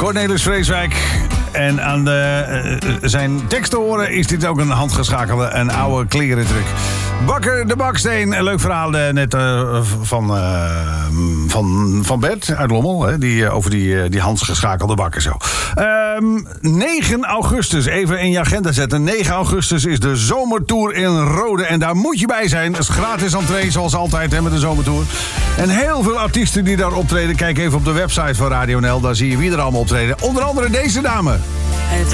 Cornelis Vreeswijk. En aan zijn tekst te horen is dit ook een handgeschakelde, een oude klerentruk. Bakker de Baksteen. Een leuk verhaal net van Bert uit Lommel. Hè, over die handgeschakelde bakker zo. 9 augustus, even in je agenda zetten. 9 augustus is de zomertour in Rode. En daar moet je bij zijn. Het is gratis entree, zoals altijd hè, met de zomertour. En heel veel artiesten die daar optreden. Kijk even op de website van Radio NL. Daar zie je wie er allemaal optreden. Onder andere deze dame. Het